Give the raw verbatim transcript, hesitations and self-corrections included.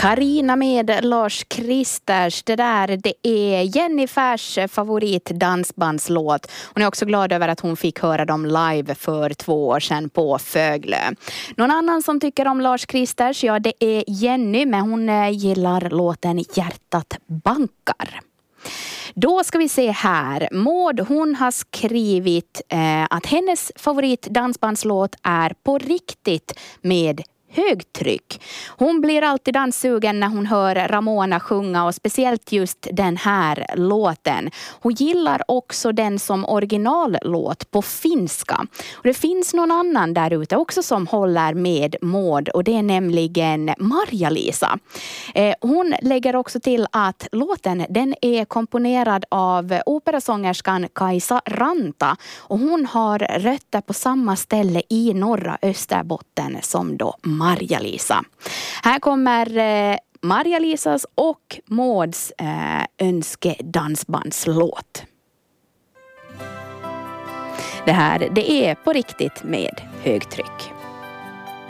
Carina med Lars Kristers. Det där, det är Jennifers favorit dansbandslåt. Hon är också glad över att hon fick höra dem live för två år sedan på Föglö. Någon annan som tycker om Lars Kristers, ja det är Jenny, men hon gillar låten Hjärtat bankar. Då ska vi se här. Maud, hon har skrivit eh, att hennes favorit dansbandslåt är På riktigt med högtryck. Hon blir alltid danssugen när hon hör Ramona sjunga, och speciellt just den här låten. Hon gillar också den som originallåt på finska. Och det finns någon annan där ute också som håller med Maud, och det är nämligen Marja-Lisa. Eh, hon lägger också till att låten, den är komponerad av operasångerskan Kaisa Ranta, och hon har rötter på samma ställe i norra Österbotten som då Marja-Lisa. Här kommer eh, Marja-Lisas och Mauds eh, önskedansbandslåt. Det här, det är På riktigt med högtryck.